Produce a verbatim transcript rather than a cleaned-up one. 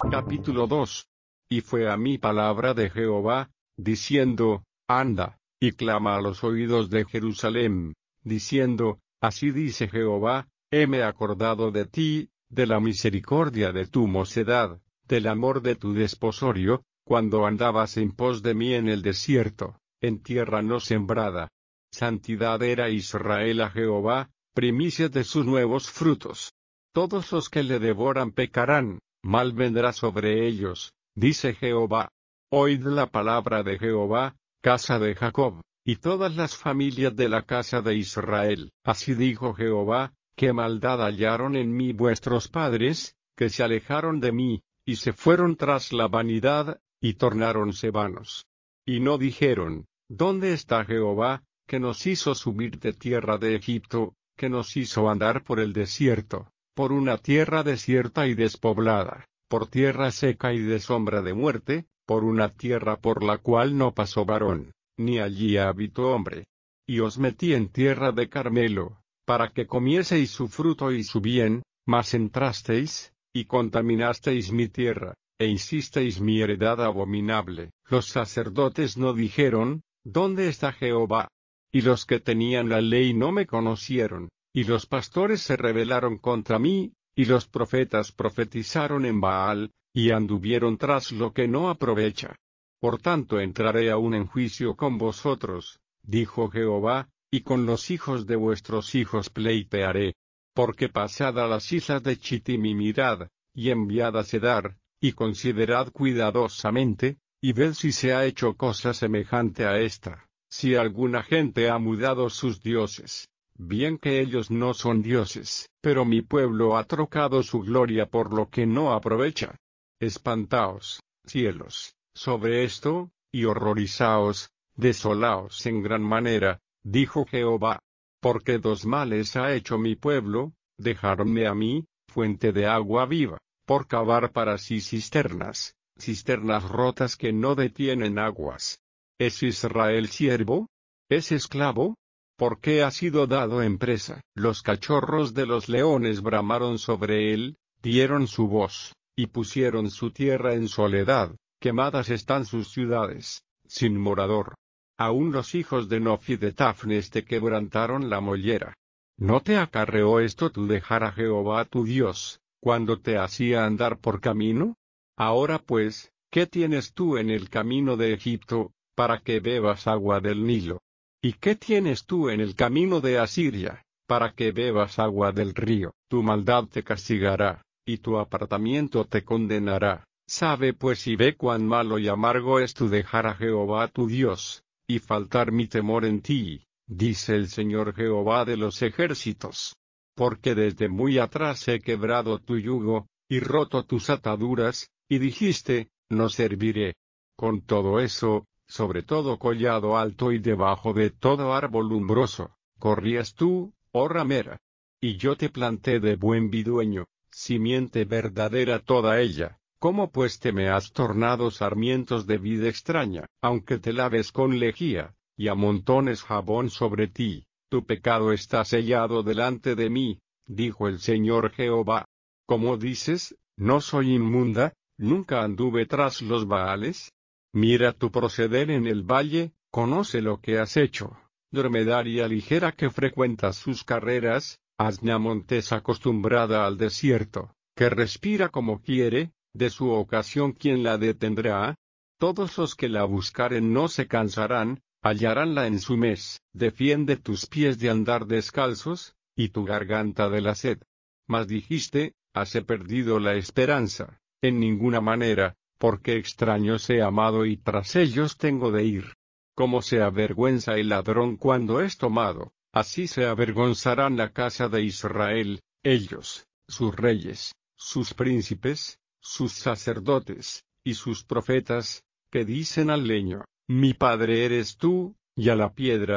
Capítulo dos. Y fue a mí palabra de Jehová, diciendo, anda, y clama a los oídos de Jerusalem, diciendo, así dice Jehová, heme acordado de ti, de la misericordia de tu mocedad, del amor de tu desposorio, cuando andabas en pos de mí en el desierto, en tierra no sembrada. Santidad era Israel a Jehová, primicias de sus nuevos frutos. Todos los que le devoran pecarán, mal vendrá sobre ellos, dice Jehová. Oíd la palabra de Jehová, casa de Jacob, y todas las familias de la casa de Israel. Así dijo Jehová, qué maldad hallaron en mí vuestros padres, que se alejaron de mí, y se fueron tras la vanidad, y tornáronse vanos. Y no dijeron, ¿dónde está Jehová, que nos hizo subir de tierra de Egipto, que nos hizo andar por el desierto, por una tierra desierta y despoblada, por tierra seca y de sombra de muerte, por una tierra por la cual no pasó varón, ni allí habitó hombre? Y os metí en tierra de Carmelo, para que comieseis su fruto y su bien, mas entrasteis, y contaminasteis mi tierra, e hicisteis mi heredad abominable. Los sacerdotes no dijeron, ¿dónde está Jehová? Y los que tenían la ley no me conocieron, y los pastores se rebelaron contra mí, y los profetas profetizaron en Baal, y anduvieron tras lo que no aprovecha. Por tanto entraré aún en juicio con vosotros, dijo Jehová, y con los hijos de vuestros hijos pleitearé. Porque pasad a las islas de Chittim y mirad, y enviad a Cedar, y considerad cuidadosamente, y ved si se ha hecho cosa semejante a esta, si alguna gente ha mudado sus dioses. Bien que ellos no son dioses, pero mi pueblo ha trocado su gloria por lo que no aprovecha. Espantaos, cielos, sobre esto, y horrorizaos, desolaos en gran manera, dijo Jehová. Porque dos males ha hecho mi pueblo, dejarme a mí, fuente de agua viva, por cavar para sí cisternas, cisternas rotas que no detienen aguas. ¿Es Israel siervo? ¿Es esclavo? ¿Por qué ha sido dado en presa? Los cachorros de los leones bramaron sobre él, dieron su voz, y pusieron su tierra en soledad, quemadas están sus ciudades, sin morador. Aún los hijos de Nof y de Tafnes te quebrantaron la mollera. ¿No te acarreó esto tu dejar a Jehová tu Dios, cuando te hacía andar por camino? Ahora pues, ¿qué tienes tú en el camino de Egipto, para que bebas agua del Nilo? ¿Y qué tienes tú en el camino de Asiria, para que bebas agua del río? Tu maldad te castigará, y tu apartamiento te condenará. Sabe pues y ve cuán malo y amargo es tu dejar a Jehová tu Dios, y faltar mi temor en ti, dice el Señor Jehová de los ejércitos. Porque desde muy atrás he quebrado tu yugo, y roto tus ataduras, y dijiste, no serviré. Con todo eso, sobre todo collado alto y debajo de todo árbol umbroso, corrías tú, oh ramera. Y yo te planté de buen vidueño, simiente verdadera toda ella. ¿Cómo pues te me has tornado sarmientos de vida extraña? Aunque te laves con lejía, y amontones jabón sobre ti, tu pecado está sellado delante de mí, dijo el Señor Jehová. ¿Cómo dices, no soy inmunda, nunca anduve tras los Baales? Mira tu proceder en el valle, conoce lo que has hecho, dromedaria ligera que frecuentas sus carreras, asna montesa acostumbrada al desierto, que respira como quiere, de su ocasión ¿quién la detendrá? Todos los que la buscaren no se cansarán, hallaránla en su mes. Defiende tus pies de andar descalzos, y tu garganta de la sed. Mas dijiste, hase perdido la esperanza, en ninguna manera, porque extraños he amado y tras ellos tengo de ir. Como se avergüenza el ladrón cuando es tomado, así se avergonzarán la casa de Israel, ellos, sus reyes, sus príncipes, sus sacerdotes, y sus profetas, que dicen al leño, mi padre eres tú, y a la piedra,